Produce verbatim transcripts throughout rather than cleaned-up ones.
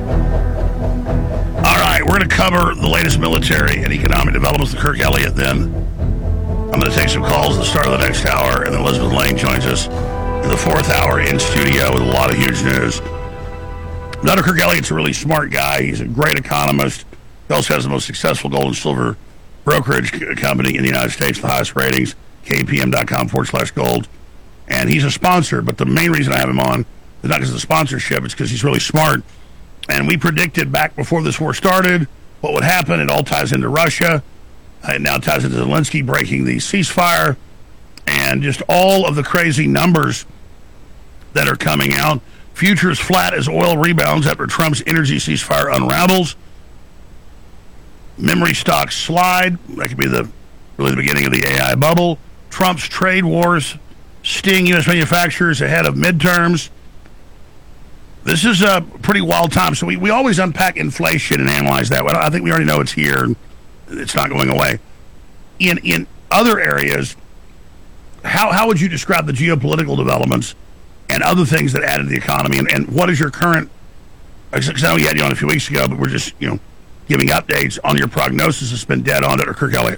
All right, we're going to cover the latest military and economic developments with Kirk Elliott. Then I'm going to take some calls at the start of the next hour, and then Elizabeth Lane joins us in the fourth hour in studio with a lot of huge news. Doctor Kirk Elliott's a really smart guy. He's a great economist. He also has the most successful gold and silver brokerage company in the United States, the highest ratings, kpm.com forward slash gold. And he's a sponsor, but the main reason I have him on is not because of the sponsorship, it's because he's really smart. And we predicted back before this war started what would happen. It all ties into Russia. It now ties into Zelensky breaking the ceasefire and just all of the crazy numbers that are coming out. Futures flat as oil rebounds after Trump's energy ceasefire unravels. Memory stocks slide. That could be the really the beginning of the A I bubble. Trump's trade wars sting U S manufacturers ahead of midterms. This is a pretty wild time. So we, we always unpack inflation and analyze that. I think we already know it's here and it's not going away. In in other areas, how how would you describe the geopolitical developments and other things that added to the economy? And, and what is your current, because I know we had you on a few weeks ago, but we're just, you know, giving updates on your prognosis. It's been dead on, Doctor Kirk Elliott.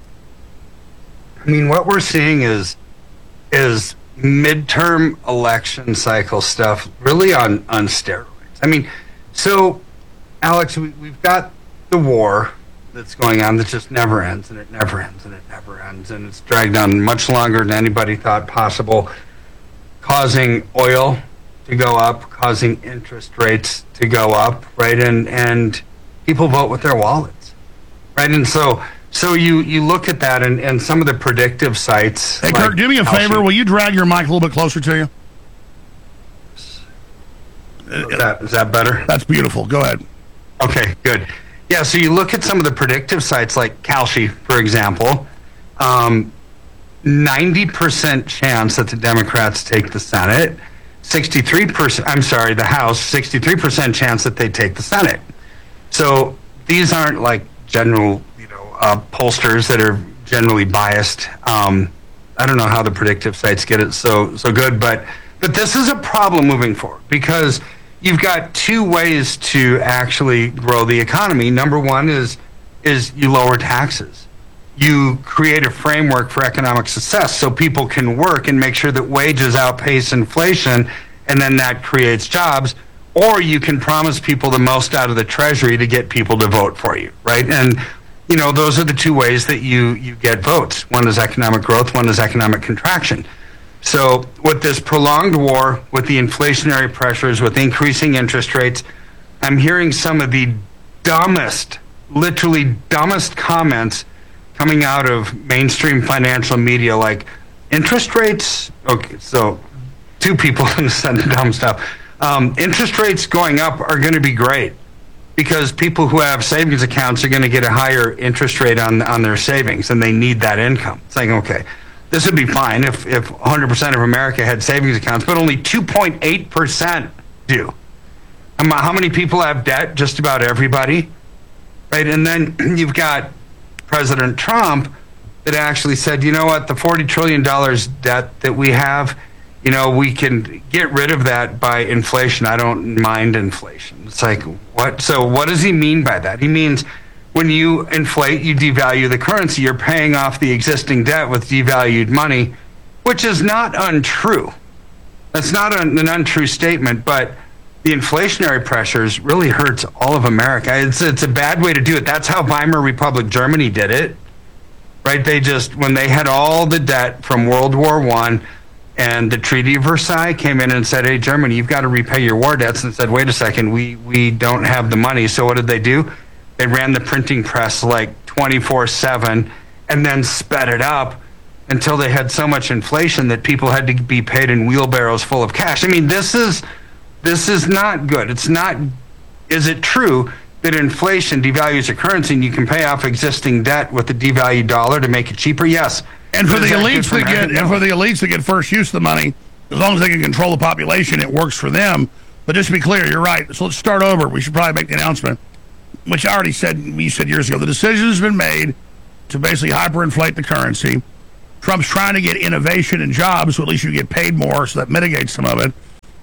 I mean, what we're seeing is is midterm election cycle stuff really on, on steroids. I mean, so, Alex, we, we've got the war that's going on that just never ends, and it never ends, and it never ends, and it's dragged on much longer than anybody thought possible, causing oil to go up, causing interest rates to go up, right? And and people vote with their wallets, right? And so so you, you look at that, and, and some of the predictive sites. Hey, like Kirk, do me a favor. Alshin, Will you drag your mic a little bit closer to you? Is that, is that better? That's beautiful. Go ahead. Okay, good. Yeah, so you look at some of the predictive sites like Kalshi, for example, um, ninety percent chance that the Democrats take the Senate, sixty-three percent, I'm sorry, the House, sixty-three percent chance that they take the Senate. So these aren't like general, you know, uh, pollsters that are generally biased. Um, I don't know how the predictive sites get it so so good, but but this is a problem moving forward because you've got two ways to actually grow the economy. Number one is is you lower taxes. You create a framework for economic success so people can work and make sure that wages outpace inflation, and then that creates jobs. Or you can promise people the most out of the Treasury to get people to vote for you, right? And, you know, those are the two ways that you, you get votes. One is economic growth, one is economic contraction. So with this prolonged war, with the inflationary pressures, with increasing interest rates, I'm hearing some of the dumbest, literally dumbest comments coming out of mainstream financial media, like interest rates. Okay, so two people said dumb stuff. Um, interest rates going up are going to be great because people who have savings accounts are going to get a higher interest rate on on their savings, and they need that income. It's like, okay, this would be fine if, if one hundred percent of America had savings accounts, but only two point eight percent do. How many people have debt? Just about everybody, right? And then you've got President Trump that actually said, you know what, the forty trillion dollars debt that we have, you know, we can get rid of that by inflation. I don't mind inflation. It's like, what? So what does he mean by that? He means when you inflate, you devalue the currency. You're paying off the existing debt with devalued money, which is not untrue. That's not an, an untrue statement, but the inflationary pressures really hurts all of America. It's it's a bad way to do it. That's how Weimar Republic Germany did it, right? They just, when they had all the debt from World War One, and the Treaty of Versailles came in and said, hey, Germany, you've got to repay your war debts, and said, wait a second, we, we don't have the money. So what did they do? They ran the printing press like twenty-four seven and then sped it up until they had so much inflation that people had to be paid in wheelbarrows full of cash. I mean, this is this is not good. It's not, is it true that inflation devalues a currency and you can pay off existing debt with the devalued dollar to make it cheaper? Yes. And for the elites that get and for the elites that get first use of the money, as long as they can control the population, it works for them. But just to be clear, you're right. So let's start over. We should probably make the announcement, which I already said, we said years ago. The decision has been made to basically hyperinflate the currency. Trump's trying to get innovation and jobs, so at least you get paid more, so that mitigates some of it.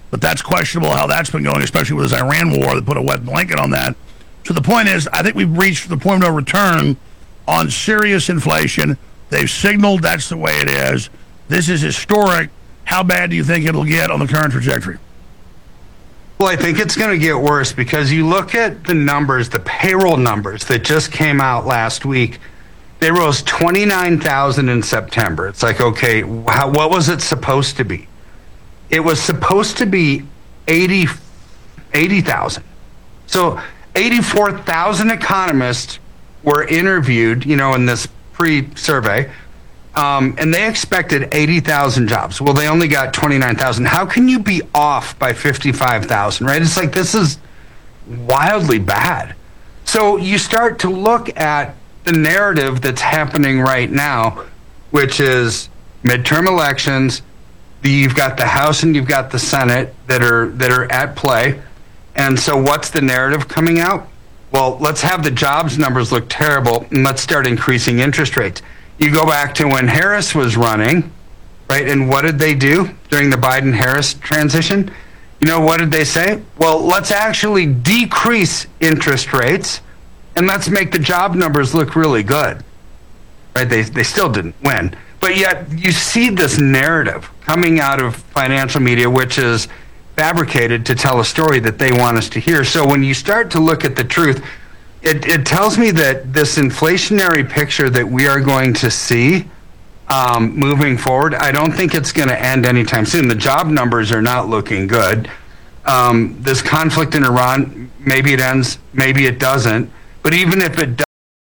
but that's questionable how that's been going, especially with this Iran war that put a wet blanket on that. So the point is, I think we've reached the point of no return on serious inflation. They've signaled that's the way it is. This is historic. How bad do you think it'll get on the current trajectory? Well, I think it's going to get worse because you look at the numbers, the payroll numbers that just came out last week. They rose twenty-nine thousand in September. It's like, okay, how, what was it supposed to be? It was supposed to be eighty thousand. So eighty-four thousand economists were interviewed, you know, in this pre-survey, um, and they expected eighty thousand jobs. Well, they only got twenty-nine thousand. How can you be off by fifty-five thousand, right? It's like, this is wildly bad. So you start to look at the narrative that's happening right now, which is midterm elections. You've got the House and you've got the Senate that are that are at play. And so what's the narrative coming out? Well, let's have the jobs numbers look terrible and let's start increasing interest rates. You go back to when Harris was running, right? And what did they do during the Biden-Harris transition? You know, what did they say? Well, let's actually decrease interest rates and let's make the job numbers look really good, right? They, they still didn't win. But yet you see this narrative coming out of financial media, which is fabricated to tell a story that they want us to hear. So when you start to look at the truth, it, it tells me that this inflationary picture that we are going to see um, moving forward, I don't think it's going to end anytime soon. The job numbers are not looking good. Um, this conflict in Iran, maybe it ends, maybe it doesn't. But even if it